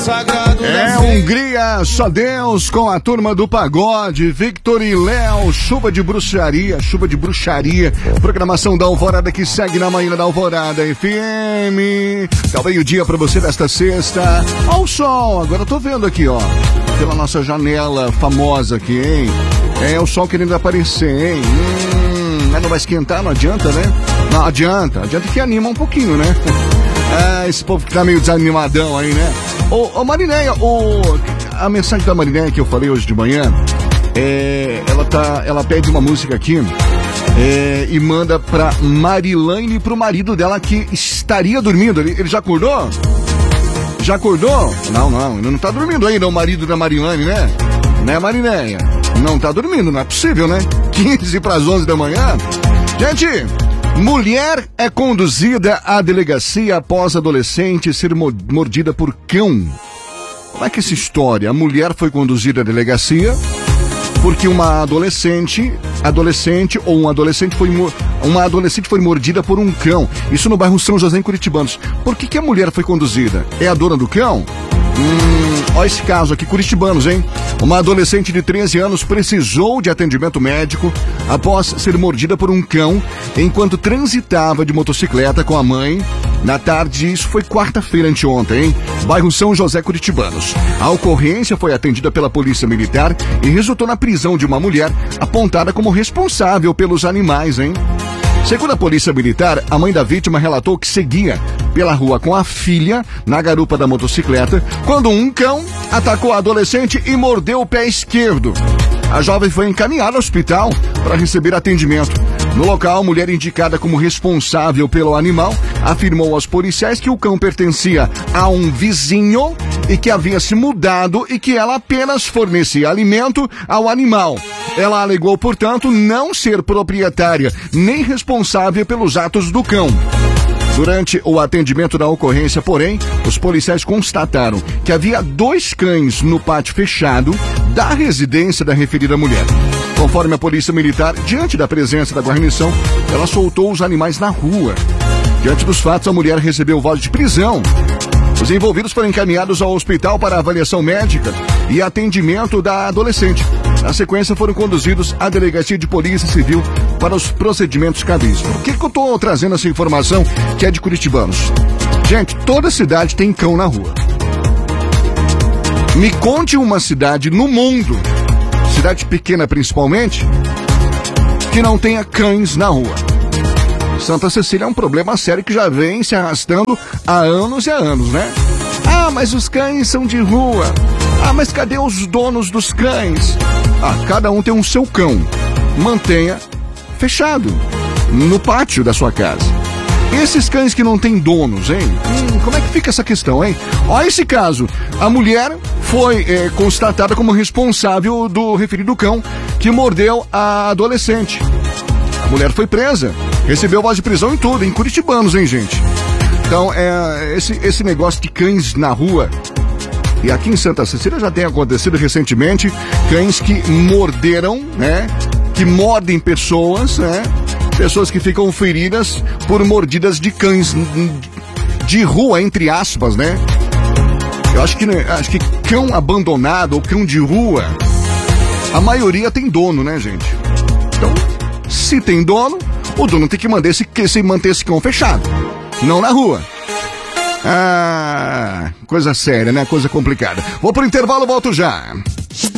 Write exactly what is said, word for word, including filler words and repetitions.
sagrado É Hungria, só Deus com a turma do pagode, Victor e Léo, chuva de bruxaria, chuva de bruxaria, programação da Alvorada que segue na manhã da Alvorada F M. Tá meio-dia pra você desta sexta. Ó o sol, agora eu tô vendo aqui, ó, pela nossa janela famosa aqui, hein? É o sol querendo aparecer, hein? Hum, mas não vai esquentar, não adianta, né? Não adianta, adianta que anima um pouquinho, né? Ah, esse povo que tá meio desanimadão aí, né? Ô, ô Marinéia, ô, a mensagem da Marinéia que eu falei hoje de manhã, é, ela, tá, ela pede uma música aqui é, e manda pra Marilane e pro marido dela que estaria dormindo. Ele, ele já acordou? Já acordou? Não, não, ele não tá dormindo ainda, o marido da Marilane, né? Né, Marinéia? Não tá dormindo, não é possível, né? quinze para as onze da manhã. Gente, mulher é conduzida à delegacia após adolescente ser mordida por cão. Como é que é essa história? A mulher foi conduzida à delegacia porque uma adolescente, adolescente ou um adolescente foi uma adolescente foi mordida por um cão. Isso no bairro São José, em Curitibanos. Por que que a mulher foi conduzida? É a dona do cão? Hum, olha esse caso aqui, Curitibanos, hein? Uma adolescente de treze anos precisou de atendimento médico após ser mordida por um cão enquanto transitava de motocicleta com a mãe. Na tarde, isso foi quarta-feira anteontem, hein? Bairro São José, Curitibanos. A ocorrência foi atendida pela polícia militar e resultou na prisão de uma mulher apontada como responsável pelos animais, hein? Segundo a polícia militar, a mãe da vítima relatou que seguia pela rua com a filha na garupa da motocicleta quando um cão atacou a adolescente e mordeu o pé esquerdo. A jovem foi encaminhada ao hospital para receber atendimento. No local, a mulher indicada como responsável pelo animal afirmou aos policiais que o cão pertencia a um vizinho e que havia se mudado e que ela apenas fornecia alimento ao animal. Ela alegou, portanto, não ser proprietária nem responsável pelos atos do cão. Durante o atendimento da ocorrência, porém, os policiais constataram que havia dois cães no pátio fechado da residência da referida mulher. Conforme a polícia militar, diante da presença da guarnição, ela soltou os animais na rua. Diante dos fatos, a mulher recebeu voz de prisão. Os envolvidos foram encaminhados ao hospital para avaliação médica e atendimento da adolescente. Na sequência, foram conduzidos à delegacia de polícia civil para os procedimentos cabíveis. Por que que eu estou trazendo essa informação que é de Curitibanos? Gente, toda cidade tem cão na rua. Me conte uma cidade no mundo, cidade pequena principalmente, que não tenha cães na rua. Santa Cecília é um problema sério que já vem se arrastando há anos e há anos, né? Ah, mas os cães são de rua. Ah, mas cadê os donos dos cães? Ah, cada um tem um seu cão. Mantenha fechado no pátio da sua casa. Esses cães que não têm donos, hein? Hum, como é que fica essa questão, hein? Olha esse caso. A mulher foi é, constatada como responsável do referido cão que mordeu a adolescente. A mulher foi presa, recebeu voz de prisão em tudo, em Curitibanos, hein, gente? Então, é, esse, esse negócio de cães na rua, e aqui em Santa Cecília já tem acontecido recentemente, cães que morderam, né? Que mordem pessoas, né? Pessoas que ficam feridas por mordidas de cães de rua, entre aspas, né? Eu acho que, acho que cão abandonado ou cão de rua, a maioria tem dono, né, gente? Então, se tem dono, o dono tem que manter esse, esse, manter esse cão fechado, não na rua. Ah, coisa séria, né? Coisa complicada. Vou pro intervalo, volto já.